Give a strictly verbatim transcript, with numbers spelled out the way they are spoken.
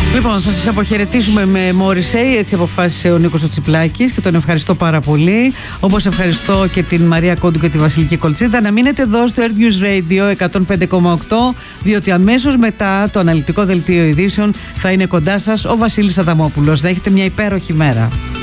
Λοιπόν, θα σας αποχαιρετήσουμε με Morrissey, έτσι αποφάσισε ο Νίκος ο Τσιπλάκης και τον ευχαριστώ πάρα πολύ. Όπως ευχαριστώ και την Μαρία Κόντου και τη Βασιλική Κολτσίδα. Να μείνετε εδώ στο Earth News Radio εκατόν πέντε κόμμα οκτώ, διότι αμέσως μετά το αναλυτικό δελτίο ειδήσεων θα είναι κοντά σας ο Βασίλης Αδαμόπουλος. Να έχετε μια υπέροχη μέρα.